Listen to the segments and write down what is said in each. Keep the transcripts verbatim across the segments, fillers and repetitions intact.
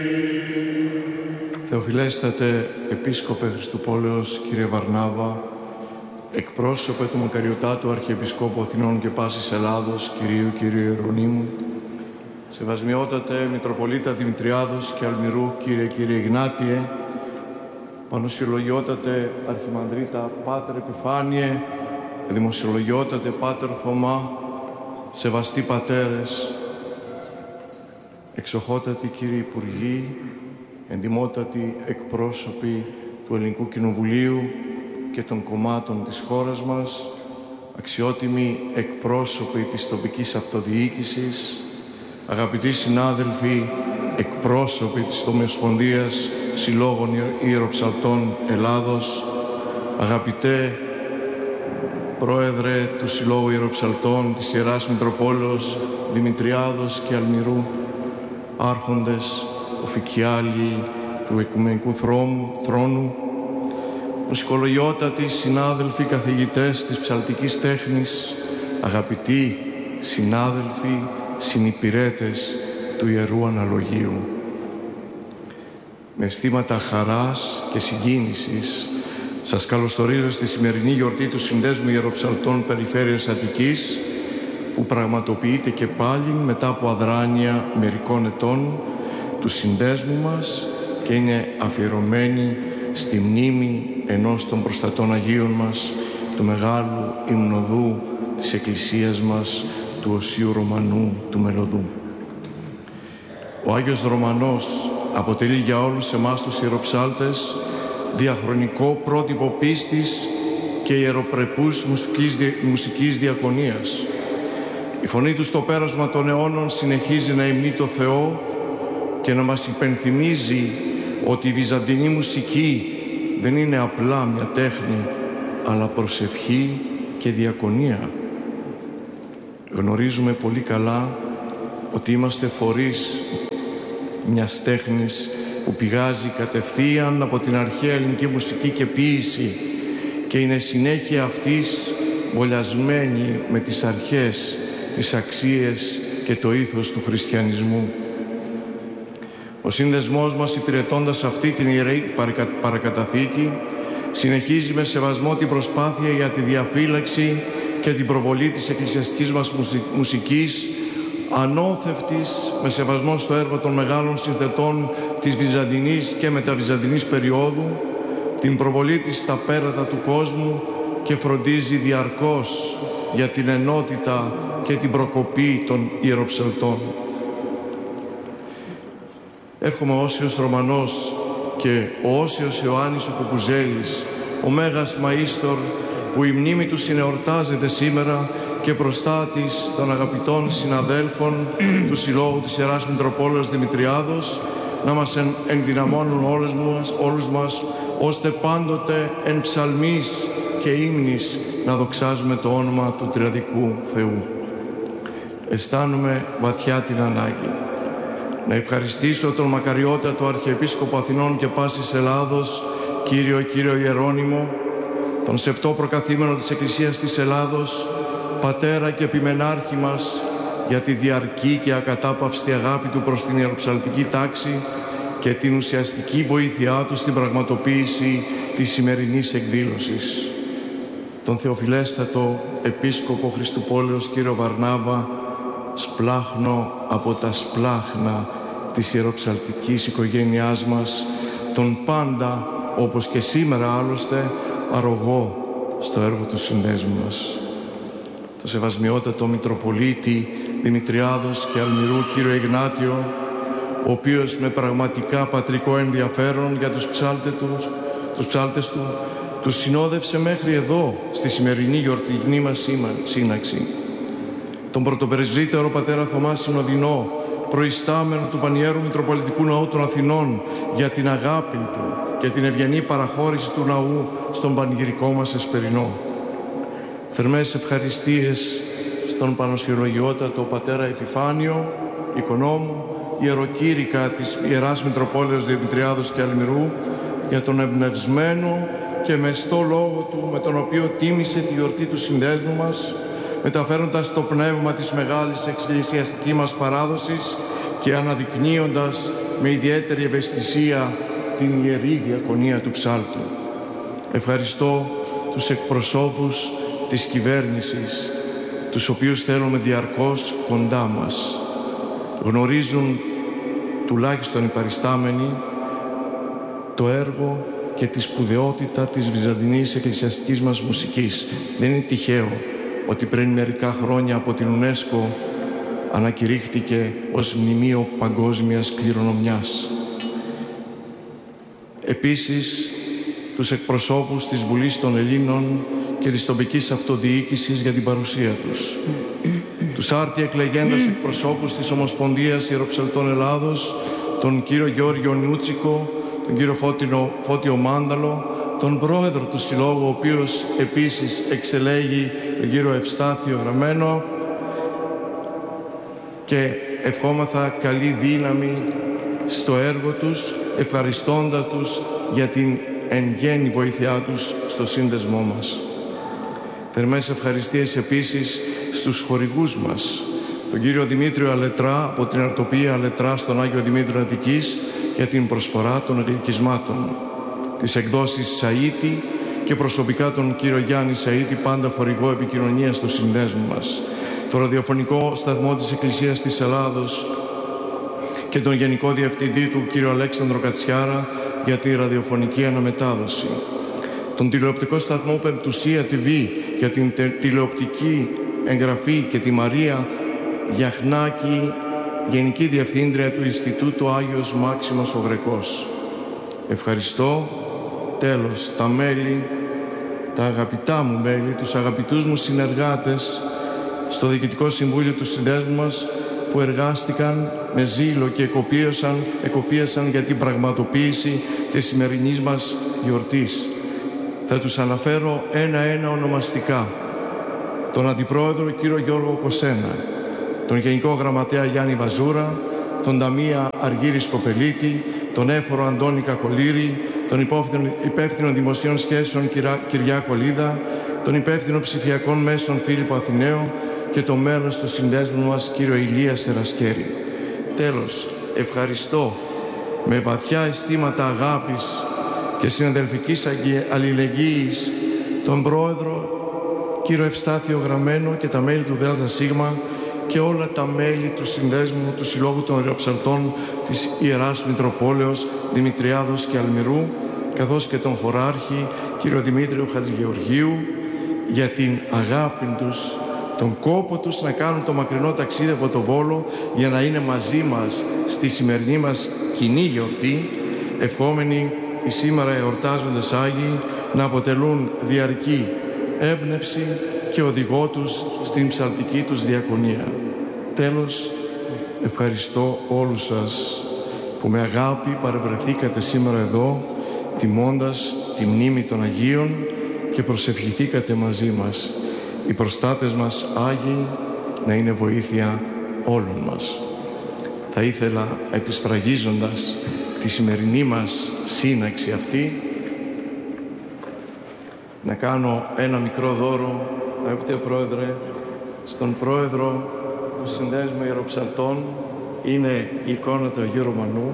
Θεοφιλέστατε Επίσκοπε Χριστουπόλεως, κύριε Βαρνάβα, εκπρόσωπε του Μακαριωτάτου Αρχιεπισκόπου Αθηνών και πάσης Ελλάδος, κυρίου κύριου Ιερονύμου, σεβασμιότατε Μητροπολίτα Δημητριάδος και Αλμυρού, κύριε κύριε Ιγνάτιε, Πανοσιολογιότατε Αρχιμανδρίτα Πάτερ Επιφάνιε, Δημοσιολογιότατε Πάτερ Θωμά, σεβαστοί πατέρες, εξοχότατοι κύριοι Υπουργοί, εντιμότατοι εκπρόσωποι του Ελληνικού Κοινοβουλίου και των κομμάτων της χώρας μας, αξιότιμοι εκπρόσωποι της τοπικής αυτοδιοίκησης, αγαπητοί συνάδελφοι, εκπρόσωποι της Ομοσπονδίας Συλλόγων Ιεροψαλτών Ελλάδος, αγαπητέ Πρόεδρε του Συλλόγου Ιεροψαλτών της Ιεράς Μητροπόλεως Δημητριάδος και Αλμυρού, άρχοντες, οφικιάλοι του Οικουμενικού Θρόνου, μουσικολογιότατοι συνάδελφοι καθηγητές της ψαλτικής τέχνης, αγαπητοί συνάδελφοι, συνυπηρέτες του Ιερού Αναλογίου. Με αισθήματα χαράς και συγκίνησης σας καλωσορίζω στη σημερινή γιορτή του Συνδέσμου Ιεροψαλτών Περιφέρειας Αττικής, που πραγματοποιείται και πάλι μετά από αδράνεια μερικών ετών του συνδέσμου μας και είναι αφιερωμένη στη μνήμη ενός των προστατών Αγίων μας, του μεγάλου υμνοδού της Εκκλησίας μας, του Οσίου Ρωμανού του Μελωδού. Ο Άγιος Ρωμανός αποτελεί για όλους εμάς τους ιεροψάλτες διαχρονικό πρότυπο πίστης και ιεροπρεπούς μουσικής, μουσικής διακονίας. Η φωνή του στο πέρασμα των αιώνων συνεχίζει να υμνεί το Θεό και να μας υπενθυμίζει ότι η βυζαντινή μουσική δεν είναι απλά μια τέχνη, αλλά προσευχή και διακονία. Γνωρίζουμε πολύ καλά ότι είμαστε φορείς μιας τέχνης που πηγάζει κατευθείαν από την αρχαία ελληνική μουσική και ποίηση και είναι συνέχεια αυτής βολιασμένη με τις αρχές, τις αξίες και το ήθος του χριστιανισμού. Ο σύνδεσμός μας, υπηρετώντας αυτή την ιερή παρακαταθήκη, συνεχίζει με σεβασμό την προσπάθεια για τη διαφύλαξη και την προβολή της εκκλησιαστικής μας μουσικής, ανώθευτης με σεβασμό στο έργο των μεγάλων συνθετών της βυζαντινής και μεταβυζαντινής περίοδου, την προβολή της στα πέρατα του κόσμου και φροντίζει διαρκώς για την ενότητα και την προκοπή των ιεροψαλτών. Εύχομαι ο Όσιος Ρωμανός και ο Όσιος Ιωάννης ο Κουκουζέλης, ο Μέγας Μαΐστορ, που η μνήμη του συνεορτάζεται σήμερα και μπροστά της των αγαπητών συναδέλφων του Συλλόγου της Ιεράς Μητροπόλεως Δημητριάδος, να μας ενδυναμώνουν όλους μας, όλους μας, ώστε πάντοτε εν ψαλμής και ύμνης να δοξάζουμε το όνομα του Τριαδικού Θεού. Αισθάνομαι βαθιά την ανάγκη να ευχαριστήσω τον μακαριότατο Αρχιεπίσκοπο Αθηνών και πάσης Ελλάδος, Κύριο Κύριο Ιερώνυμο, τον σεπτό προκαθήμενο της Εκκλησίας της Ελλάδος, πατέρα και επιμενάρχη μας, για τη διαρκή και ακατάπαυστη αγάπη του προς την ιεροψαλτική τάξη και την ουσιαστική βοήθειά του στην πραγματοποίηση της σημερινής εκδήλωσης. Τον Θεοφιλέστατο Επίσκοπο Χριστουπόλεως κύριο Βαρνάβα, σπλάχνω από τα σπλάχνα της ιεροψαλτικής οικογένειάς μας, τον πάντα, όπως και σήμερα άλλωστε, αρρωγό στο έργο του συνδέσμου μας. Το σεβασμιότατο Μητροπολίτη Δημητριάδος και Αλμυρού κύριο Ιγνάτιο, ο οποίος με πραγματικά πατρικό ενδιαφέρον για τους ψάλτες του, τους ψάλτες του, τους συνόδευσε μέχρι εδώ στη σημερινή γιορτινή μας σύναξη. Τον πρωτοπρεσβύτερο πατέρα Θωμά Συνοδεινό, προϊστάμενο του Πανιέρου Μητροπολιτικού Ναού των Αθηνών, για την αγάπη του και την ευγενή παραχώρηση του ναού στον πανηγυρικό μας Εσπερινό. Θερμές ευχαριστίες στον Πανοσιολογιότατο πατέρα Επιφάνιο, οικονόμου, ιεροκήρυκα της Ιεράς Μητροπόλεως Δημητριάδος και Αλμυρού, για τον εμπνευσμένο και μεστό λόγο του με τον οποίο τίμησε τη γιορτή του συνδέσμου μας, μεταφέροντας το πνεύμα της μεγάλης εκκλησιαστικής μας παράδοσης και αναδεικνύοντας με ιδιαίτερη ευαισθησία την Ιερή Διακονία του Ψάλτου. Ευχαριστώ τους εκπροσώπους της κυβέρνησης, τους οποίους θέλουμε διαρκώς κοντά μας. Γνωρίζουν, τουλάχιστον οι παριστάμενοι, το έργο και τη σπουδαιότητα της βυζαντινής εκκλησιαστικής μας μουσικής. Δεν είναι τυχαίο ότι πριν μερικά χρόνια από την UNESCO ανακηρύχθηκε ως μνημείο παγκόσμιας κληρονομιάς. Επίσης, τους εκπροσώπους της Βουλής των Ελλήνων και της τοπικής αυτοδιοίκησης για την παρουσία τους. Τους άρτια εκλεγέντες εκπροσώπους της Ομοσπονδίας Ιεροψαλτών Ελλάδος, τον κύριο Γεώργιο Νιούτσικο, τον κύριο Φώτινο, Φώτιο Μάνταλο, τον πρόεδρο του Συλλόγου, ο οποίος επίσης εξελέγει, τον κύριο Ευστάθιο Γραμμένο, και ευχόμαθα καλή δύναμη στο έργο τους, ευχαριστώντας τους για την εν γέννη βοήθειά τους στο σύνδεσμό μας. Θερμές ευχαριστίες επίσης στους χορηγούς μας, τον κύριο Δημήτριο Αλετρά από την Αρτοπία Αλετρά στον Άγιο Δημήτριο Αττικής για την προσφορά των γλυκισμάτων, τις εκδόσεις Σαΐτη και προσωπικά τον κύριο Γιάννη Σαΐτη, πάντα χορηγό επικοινωνίας του συνδέσμου μας, το ραδιοφωνικό σταθμό της Εκκλησίας της Ελλάδος και τον Γενικό Διευθυντή του κύριο Αλέξανδρο Κατσιάρα για τη ραδιοφωνική αναμετάδοση, τον τηλεοπτικό σταθμό Πεμπτουσία τι βι για την τηλεοπτική εγγραφή και τη Μαρία Γιαχνάκη, Γενική Διευθύντρια του Ινστιτούτου Άγιος Μάξιμος ο Γρεκός. Ευχαριστώ τέλος τα μέλη, τα αγαπητά μου μέλη, τους αγαπητούς μου συνεργάτες στο Διοικητικό Συμβούλιο του Συνδέσμου μας, που εργάστηκαν με ζήλο και εκοπίασαν, εκοπίασαν για την πραγματοποίηση της σημερινής μας γιορτής. Θα τους αναφέρω ένα-ένα ονομαστικά. Τον Αντιπρόεδρο κύριο Γιώργο Κοσένα, τον Γενικό Γραμματέα Γιάννη Βαζούρα, τον Ταμεία Αργύρη Σκοπελίτη, τον Έφορο Αντώνη Κακολήρη, τον υπεύθυνο, υπεύθυνο Δημοσίων Σχέσεων Κυριάκο Λίδα, τον υπεύθυνο Ψηφιακών Μέσων Φίλιππο Αθηναίο και το μέλος του συνδέσμου μας κύριο Ηλία Σερασκέρη. Τέλος, ευχαριστώ με βαθιά αισθήματα αγάπης και συναδελφικής αλληλεγγύης τον Πρόεδρο κύριο Ευστάθιο Γραμμένο και τα μέλη του ΔΣ και όλα τα μέλη του συνδέσμου του Συλλόγου των Ιεροψαλτών της Ιεράς Μητροπόλεως Δημητριάδος και Αλμυρού, καθώς και τον χωράρχη κύριο Δημήτριο Χατζηγεωργίου για την αγάπη τους, τον κόπο τους να κάνουν το μακρινό ταξίδι από το Βόλο για να είναι μαζί μας στη σημερινή μας κοινή γιορτή, ευχόμενοι οι σήμερα εορτάζοντες Άγιοι να αποτελούν διαρκή έμπνευση και οδηγό τους στην ψαλτική τους διακονία. Τέλος, ευχαριστώ όλους σας που με αγάπη παρευρεθήκατε σήμερα εδώ, τιμώντας τη μνήμη των Αγίων και προσευχηθήκατε μαζί μας. Οι προστάτες μας Άγιοι να είναι βοήθεια όλων μας. Θα ήθελα, επισφραγίζοντας τη σημερινή μας σύναξη αυτή, να κάνω ένα μικρό δώρο, αγαπητέ Πρόεδρε, στον Πρόεδρο του Συνδέσμου Ιεροψαλτών. Είναι η εικόνα του Αγίου Ρωμανού,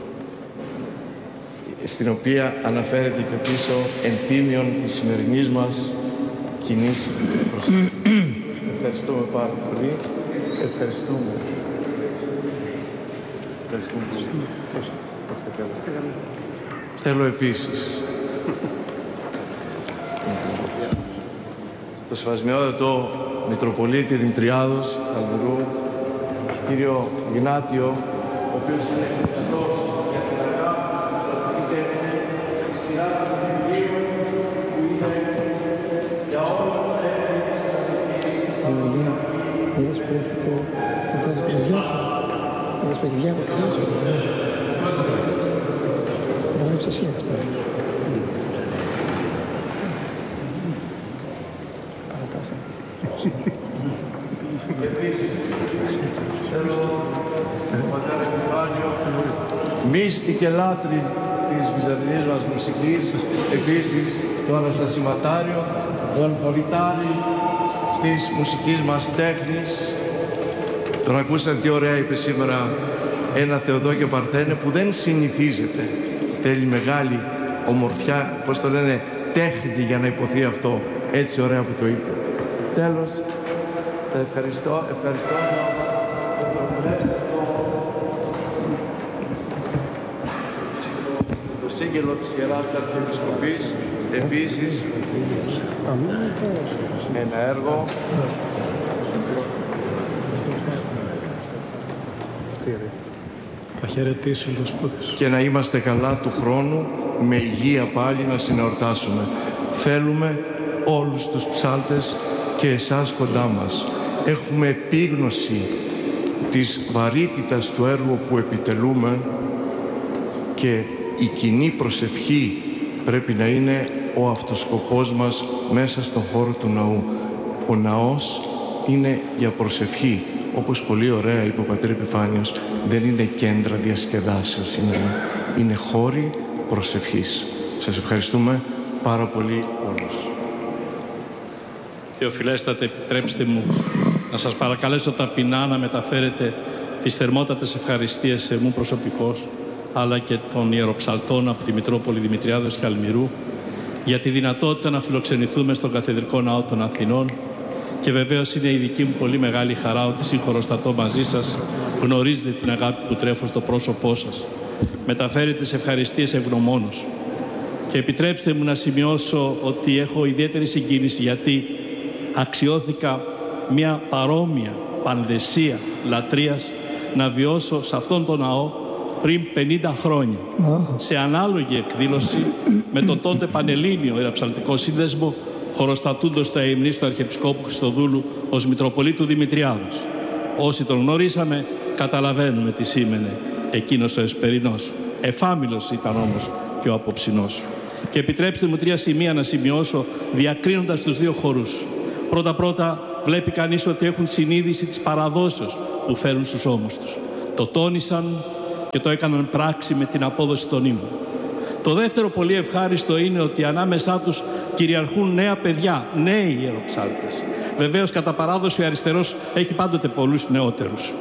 στην οποία αναφέρεται και πίσω ενθύμιον της σημερινής μας κοινής προσοχής. Ευχαριστούμε πάρα πολύ. Ευχαριστούμε. Ευχαριστούμε πολύ. Θέλω επίσης στο σεβασμιότατο Μητροπολίτη Δημητριάδος Αλμυρού, κύριο Γνάτιο, ο οποίος είναι Χριστός για την αγάπη, είτε είναι η σειρά των βιβλίων που είναι για όλα τα έργα της Αγγλικής. Γεωργία, είδες που έχει και αυτά τα παιδιά, είδες που έχει διάφορα παιδιά. Να ρίξεις εσύ αυτά. Επίσης, θέλω τον πατέρα Επιφάνιο, μύστη και λάτρη της βυζαντινής μας μουσικής, επίσης το αναστασιματάριο, τον φορητάρι της μουσικής μας τέχνης. Τον ακούσατε τι ωραία είπε σήμερα ένα Θεοδό και Παρθένε που δεν συνηθίζεται. Θέλει μεγάλη ομορφιά, πώς το λένε, τέχνη για να υποθεί αυτό. Έτσι ωραία που το είπε. Τέλος, ευχαριστώ, ευχαριστώ. Το σύγγελο της Ιεράς Αρχιεπισκοπής, επίσης, ένα έργο. Θα χαιρετήσουν το σπούδι. Και να είμαστε καλά του χρόνου, με υγεία πάλι να συνεορτάσουμε. Θέλουμε όλους τους ψάλτες και εσάς κοντά μας. Έχουμε επίγνωση της βαρύτητας του έργου που επιτελούμε και η κοινή προσευχή πρέπει να είναι ο αυτοσκοπός μας μέσα στον χώρο του ναού. Ο ναός είναι για προσευχή. Όπως πολύ ωραία είπε ο πατήρ Επιφάνιος, δεν είναι κέντρα διασκεδάσεως, είναι, είναι χώροι προσευχής. Σας ευχαριστούμε πάρα πολύ όλους. Θεοφιλέστατε, επιτρέψτε μου να σας παρακαλέσω ταπεινά να μεταφέρετε τις θερμότατες ευχαριστίες σε μου προσωπικώς, αλλά και των ιεροψαλτών από τη Μητρόπολη Δημητριάδος και Αλμυρού, για τη δυνατότητα να φιλοξενηθούμε στον Καθεδρικό Ναό των Αθηνών. Και βεβαίως είναι η δική μου πολύ μεγάλη χαρά ότι συγχωροστατώ μαζί σας, γνωρίζετε την αγάπη που τρέφω στο πρόσωπό σας. Μεταφέρετε τις ευχαριστίες ευγνωμόνος. Και επιτρέψτε μου να σημειώσω ότι έχω ιδιαίτερη συγκίνηση, γιατί αξιώθηκα μια παρόμοια πανδεσία λατρείας να βιώσω σε αυτόν τον ναό πριν πενήντα χρόνια. Σε ανάλογη εκδήλωση με το τότε Πανελλήνιο Ιεραψαλτικό Σύνδεσμο, χωροστατούντος τα υμνής του Αρχιεπισκόπου Χριστοδούλου ως Μητροπολίτου Δημητριάδος. Όσοι τον γνωρίσαμε καταλαβαίνουμε τι σήμαινε εκείνος ο εσπερινός. Εφάμιλος ήταν όμως και ο απόψινός. Και επιτρέψτε μου τρία σημεία να σημειώσω διακρίνοντας τους δύο χορούς. Πρώτα-πρώτα βλέπει κανείς ότι έχουν συνείδηση της παραδόσεως που φέρουν στους ώμους τους. Το τόνισαν και το έκαναν πράξη με την απόδοση των ύμνων. Το δεύτερο πολύ ευχάριστο είναι ότι ανάμεσά τους κυριαρχούν νέα παιδιά, νέοι ιεροψάλτες. Βεβαίως κατά παράδοση ο αριστερός έχει πάντοτε πολλούς νεότερους.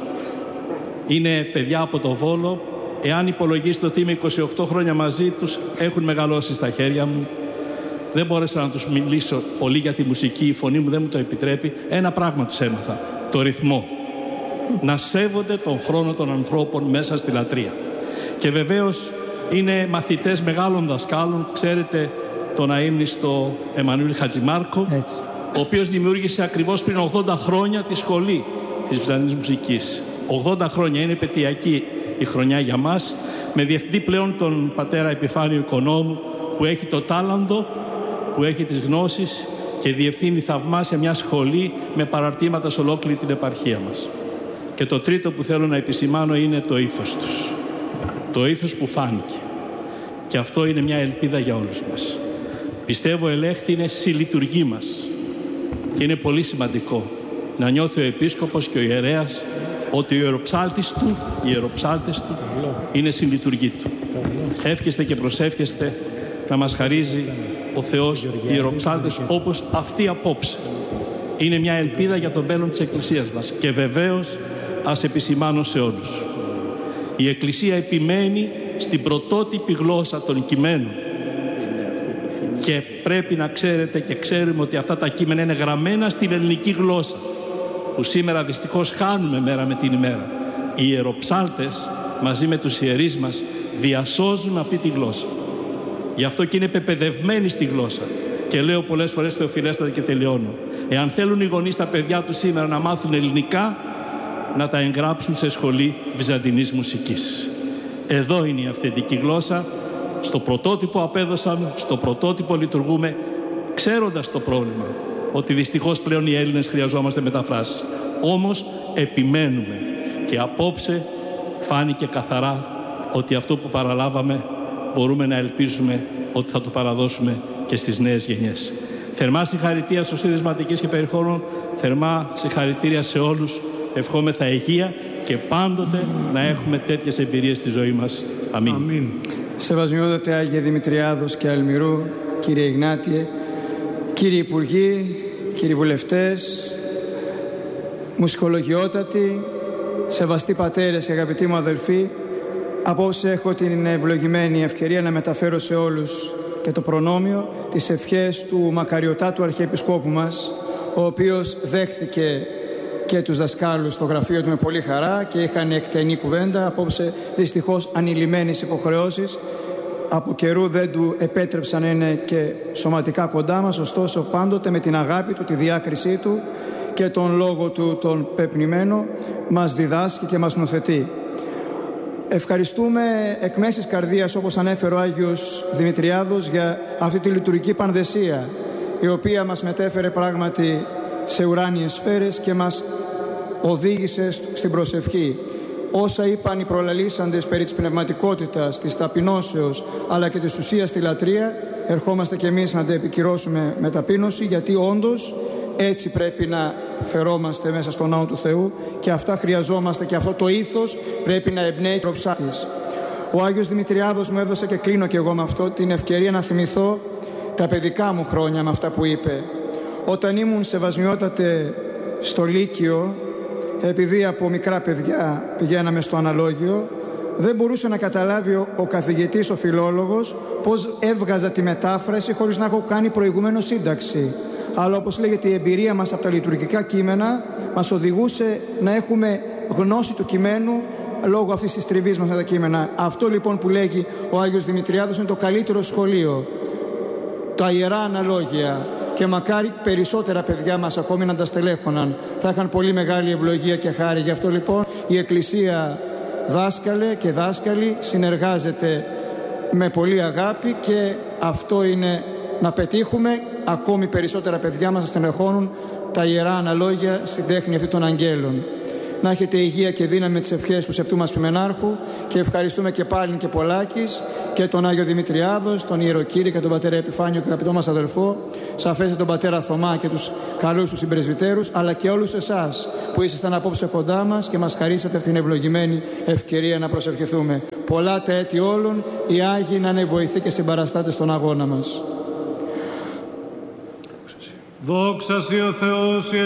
Είναι παιδιά από το Βόλο. Εάν υπολογίσετε ότι είμαι είκοσι οκτώ χρόνια μαζί τους, έχουν μεγαλώσει στα χέρια μου. Δεν μπόρεσα να τους μιλήσω πολύ για τη μουσική, η φωνή μου δεν μου το επιτρέπει. Ένα πράγμα τους έμαθα, το ρυθμό. Να σέβονται τον χρόνο των ανθρώπων μέσα στη λατρεία. Και βεβαίως είναι μαθητές μεγάλων δασκάλων. Ξέρετε τον αείμνηστο Εμμανουήλ Χατζημάρκο, έτσι, ο οποίος δημιούργησε ακριβώς πριν ογδόντα χρόνια τη σχολή της Βυζαντινής μουσικής. ογδόντα χρόνια, είναι επαιτειακή η χρονιά για μας, με διευθυντή πλέον τον πατέρα Επιφάνιο Οικονόμου, που έχει το τάλαντο, που έχει τις γνώσεις και διευθύνει θαυμάσια μια σχολή με παραρτήματα σε ολόκληρη την επαρχία μας. Και το τρίτο που θέλω να επισημάνω είναι το ήθος τους. Το ήθος που φάνηκε. Και αυτό είναι μια ελπίδα για όλους μας. Πιστεύω ελέγχθη είναι συλλειτουργή μας. Και είναι πολύ σημαντικό να νιώθει ο επίσκοπος και ο ιερέας ότι ο ιεροψάλτης του, οι ιεροψάλτες του είναι συλλειτουργή του. Εύχεστε και προσεύχεστε να μας χαρίζει ο Θεός οι ιεροψάλτες όπως αυτοί απόψε. Είναι μια ελπίδα για το μέλλον της Εκκλησίας μας. Και βεβαίως ας επισημάνω σε όλους. Η Εκκλησία επιμένει στην πρωτότυπη γλώσσα των κειμένων. Και πρέπει να ξέρετε και ξέρουμε ότι αυτά τα κείμενα είναι γραμμένα στην ελληνική γλώσσα, που σήμερα δυστυχώς χάνουμε μέρα με την ημέρα. Οι ιεροψάλτες μαζί με τους ιερείς μας διασώζουν αυτή τη γλώσσα. Γι' αυτό και είναι πεπαιδευμένοι στη γλώσσα. Και λέω πολλές φορές, Θεοφιλέστατα, και τελειώνω. Εάν θέλουν οι γονείς τα παιδιά τους σήμερα να μάθουν ελληνικά, να τα εγγράψουν σε σχολή βυζαντινής μουσικής. Εδώ είναι η αυθεντική γλώσσα. Στο πρωτότυπο απέδωσαν, στο πρωτότυπο λειτουργούμε, ξέροντας το πρόβλημα, ότι δυστυχώς πλέον οι Έλληνες χρειαζόμαστε μεταφράσεις. Όμως επιμένουμε και απόψε φάνηκε καθαρά ότι αυτό που παραλάβαμε μπορούμε να ελπίζουμε ότι θα το παραδώσουμε και στις νέες γενιές. Θερμά συγχαρητήρια στους Σύνδεσματικής και Περιχώρων, θερμά συγχαρητήρια σε όλους. Ευχόμεθα υγεία και πάντοτε να έχουμε τέτοιες εμπειρίες στη ζωή μας. Αμήν. Αμήν. Σεβασμιότατε Άγιε Δημητριάδος και Αλμυρού, κύριε Ιγνάτιε, κύριοι Υπουργοί, κύριοι Βουλευτές, μουσικολογιότατοι, σεβαστοί πατέρες και αγαπητοί μου αδελφοί, απόψε έχω την ευλογημένη ευκαιρία να μεταφέρω σε όλους και το προνόμιο τις ευχές του μακαριωτάτου Αρχιεπισκόπου μας, ο οποίος δέχθηκε και τους δασκάλους στο γραφείο του με πολύ χαρά και είχαν εκτενή κουβέντα. Απόψε δυστυχώς ανηλυμένες υποχρεώσεις από καιρού δεν του επέτρεψαν να είναι και σωματικά κοντά μας, ωστόσο πάντοτε με την αγάπη του, τη διάκρισή του και τον λόγο του τον πεπνημένο μας διδάσκει και μας νοθετεί. Ευχαριστούμε εκ μέσης καρδίας, όπως ανέφερε ο Άγιος Δημητριάδος, για αυτή τη λειτουργική πανδεσία, η οποία μας μετέφερε πράγματι σε ουράνιες σφαίρες και μας οδήγησε στην προσευχή. Όσα είπαν οι προλαλήσαντες περί της πνευματικότητας, της ταπεινώσεως αλλά και της ουσίας στη λατρεία, ερχόμαστε κι εμείς να τα επικυρώσουμε με ταπείνωση, γιατί όντως έτσι πρέπει να φερόμαστε μέσα στον ναό του Θεού και αυτά χρειαζόμαστε και αυτό το ήθος πρέπει να εμπνέει ο ψάτης. Ο Άγιος Δημητριάδος μου έδωσε, και κλείνω κι εγώ με αυτό, την ευκαιρία να θυμηθώ τα παιδικά μου χρόνια με αυτά που είπε. Όταν ήμουν σεβασμιότατε στο Λύκειο, επειδή από μικρά παιδιά πηγαίναμε στο αναλόγιο, δεν μπορούσε να καταλάβει ο, ο καθηγητής, ο φιλόλογος, πώς έβγαζα τη μετάφραση χωρίς να έχω κάνει προηγουμένως σύνταξη. Αλλά όπως λέγεται, η εμπειρία μας από τα λειτουργικά κείμενα μας οδηγούσε να έχουμε γνώση του κειμένου λόγω αυτής της τριβής μας με τα κείμενα. Αυτό λοιπόν που λέγει ο Άγιος Δημητριάδος είναι το καλύτερο σχολείο. Τα ιερά αναλόγια. Και μακάρι περισσότερα παιδιά μας ακόμη να τα στελέχωναν. Θα είχαν πολύ μεγάλη ευλογία και χάρη. Γι' αυτό λοιπόν η Εκκλησία, δάσκαλε και δάσκαλοι, συνεργάζεται με πολύ αγάπη και αυτό είναι να πετύχουμε ακόμη περισσότερα παιδιά μας να στελεχώνουν τα ιερά αναλόγια στην τέχνη αυτή των αγγέλων. Να έχετε υγεία και δύναμη με τις ευχές του Σεπτού μας Πιμενάρχου και ευχαριστούμε και πάλι και πολλάκις και τον Άγιο Δημητριάδος, τον Ιεροκήρυ και τον Πατέρα Επιφάνιο και αγαπητό μας αδελφό, σαφέστε τον Πατέρα Θωμά και τους καλούς τους συμπρεσβυτέρους, αλλά και όλους εσάς που ήσασταν απόψε κοντά μας και μας χαρίσατε αυτήν την ευλογημένη ευκαιρία να προσευχηθούμε. Πολλά τα έτη όλων, οι Άγιοι να είναι βοηθοί και συμπαραστάτες στον αγώνα μας. Δόξα σοι ο Θεός,